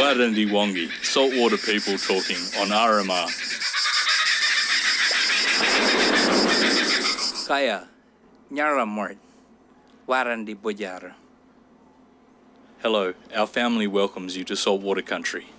Warandi Wongi, saltwater people talking on RMR. Kaya, Nyaramort, Warandi Bojar. Hello, our family welcomes you to saltwater country.